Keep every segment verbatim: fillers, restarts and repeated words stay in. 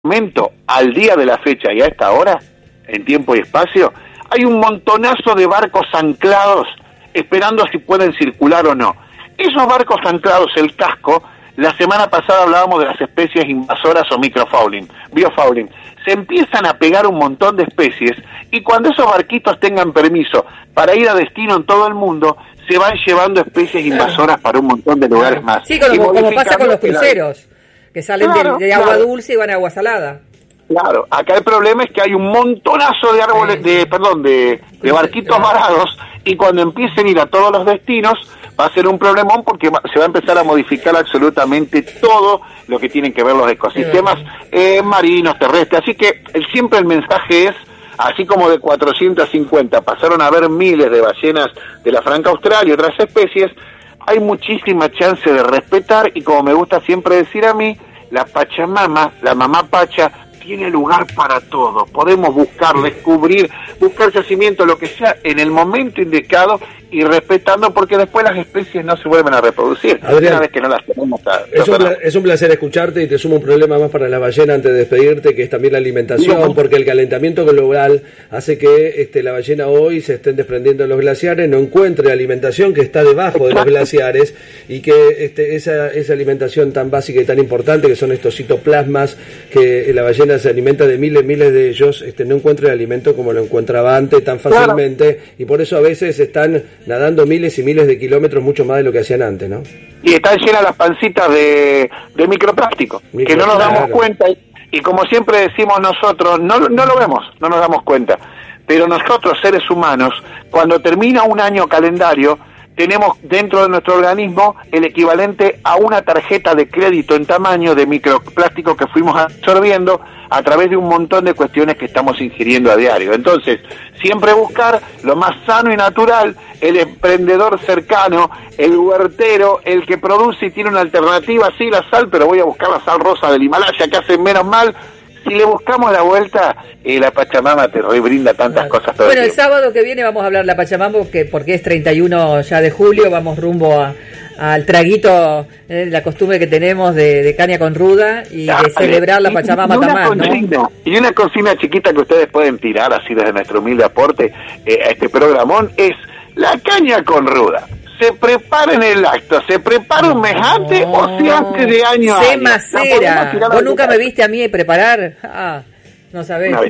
momento, al día de la fecha y a esta hora, en tiempo y espacio, hay un montonazo de barcos anclados esperando si pueden circular o no. Esos barcos anclados, el casco, la semana pasada hablábamos de las especies invasoras o microfouling, biofouling. Se empiezan a pegar un montón de especies y cuando esos barquitos tengan permiso para ir a destino en todo el mundo, se van llevando especies invasoras para un montón de lugares más. Sí, como, como pasa con los cruceros, que salen claro, de, de agua claro. dulce y van a agua salada. Claro, acá el problema es que hay un montonazo de árboles, sí. de perdón, de, de barquitos varados y cuando empiecen a ir a todos los destinos va a ser un problemón porque se va a empezar a modificar absolutamente todo lo que tienen que ver los ecosistemas eh, marinos, terrestres. Así que el, siempre el mensaje es, así como de cuatrocientos cincuenta pasaron a haber miles de ballenas de la franca austral y otras especies, hay muchísima chance de respetar y como me gusta siempre decir a mí, la Pachamama, la mamá Pacha, tiene lugar para todo. Podemos buscar, descubrir, buscar yacimiento, lo que sea, en el momento indicado y respetando, porque después las especies no se vuelven a reproducir. Adrián, una vez que no las tenemos a, es, un pla- es un placer escucharte y te sumo un problema más para la ballena antes de despedirte, que es también la alimentación, no, porque el calentamiento global hace que este, la ballena hoy se estén desprendiendo de los glaciares, no encuentre alimentación que está debajo de los glaciares y que este, esa, esa alimentación tan básica y tan importante que son estos citoplasmas que la ballena se alimenta de miles, miles de ellos, este, no encuentra el alimento como lo encontraba antes tan fácilmente, claro. Y por eso a veces están nadando miles y miles de kilómetros, mucho más de lo que hacían antes, ¿no? Y están llenas las pancitas de, de microplástico, Micro, que no nos claro. damos cuenta, y, y como siempre decimos nosotros, no, no lo vemos, no nos damos cuenta, pero nosotros seres humanos, cuando termina un año calendario, tenemos dentro de nuestro organismo el equivalente a una tarjeta de crédito en tamaño de microplástico que fuimos absorbiendo a través de un montón de cuestiones que estamos ingiriendo a diario. Entonces, siempre buscar lo más sano y natural, el emprendedor cercano, el huertero, el que produce y tiene una alternativa, sí, la sal, pero voy a buscar la sal rosa del Himalaya que hace menos mal. Si le buscamos la vuelta, eh, la Pachamama te rebrinda tantas claro. cosas todo Bueno, el, el sábado que viene vamos a hablar de la Pachamama porque, porque es treinta y uno ya de julio, vamos rumbo a, al traguito, eh, la costumbre que tenemos de, de caña con ruda y ah, de celebrar la Pachamama tamán, ¿no? Y una consigna chiquita que ustedes pueden tirar así desde nuestro humilde aporte eh, a este programón es la caña con ruda. Se prepara en el acto, se prepara un mes antes no, o sea antes de año a se año. macera. Vos nunca me viste a mí preparar. Ah, no sabés. No,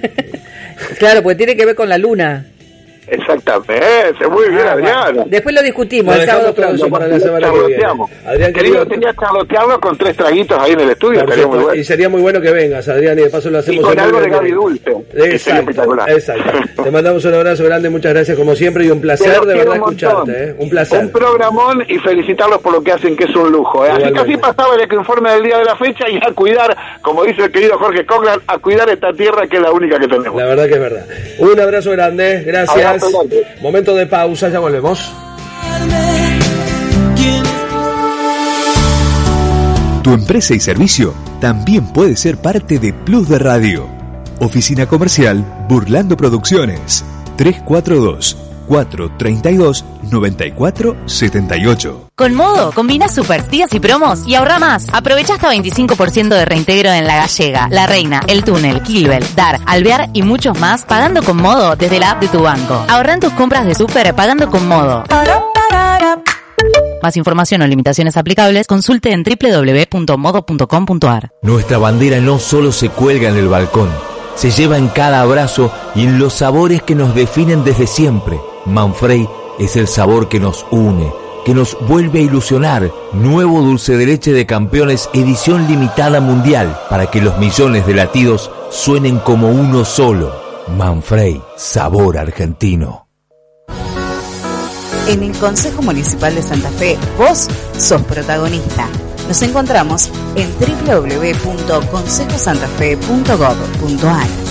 claro, porque tiene que ver con la luna. Exactamente, muy bien, ah, Adrián. Bueno. Después lo discutimos lo el sábado próximo. Para la semana que viene. Adrián, querido, tenía charlotearlo con tres traguitos ahí en el estudio. Sería muy bueno. Y sería muy bueno que vengas, Adrián, y de paso lo hacemos. Y con algo de Gaby Dulce. Exacto, exacto. Te mandamos un abrazo grande, muchas gracias como siempre y un placer de verdad escucharte. ¿eh? Un placer. Un programón y felicitarlos por lo que hacen, que es un lujo. ¿eh? Así que así pasaba el informe del día de la fecha y a cuidar, como dice el querido Jorge Coglan, a cuidar esta tierra que es la única que tenemos. La verdad que es verdad. Un abrazo grande, gracias. Abrazo, momento de pausa, ya volvemos. Tu empresa y servicio también puede ser parte de Plus de Radio. Oficina Comercial Burlando Producciones tres cuatro dos, cuatro tres dos, nueve cuatro siete ocho. Con Modo, combina super días y promos y ahorra más. Aprovecha hasta veinticinco por ciento de reintegro en La Gallega, La Reina, El Túnel, Kilbel, Dar, Alvear y muchos más pagando con Modo desde la app de tu banco. Ahorra en tus compras de súper pagando con Modo. Más información o limitaciones aplicables, consulte en doble u doble u doble u punto modo punto com punto a r. Nuestra bandera no solo se cuelga en el balcón, se lleva en cada abrazo y en los sabores que nos definen desde siempre. Manfrey es el sabor que nos une, que nos vuelve a ilusionar. Nuevo dulce de leche de campeones edición limitada mundial para que los millones de latidos suenen como uno solo. Manfrey, sabor argentino. En el Consejo Municipal de Santa Fe, vos sos protagonista. Nos encontramos en doble u doble u doble u punto consejo santa fe punto gob punto a r.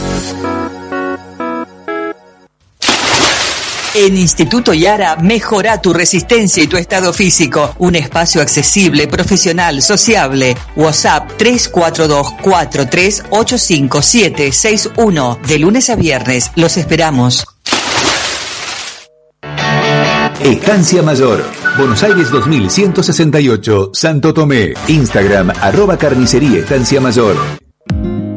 En Instituto Yara, mejora tu resistencia y tu estado físico. Un espacio accesible, profesional, sociable. WhatsApp tres cuatro dos, cuatro tres ocho cinco siete seis uno. De lunes a viernes, los esperamos. Estancia Mayor, Buenos Aires dos mil ciento sesenta y ocho, Santo Tomé. Instagram, arroba carnicería Estancia Mayor.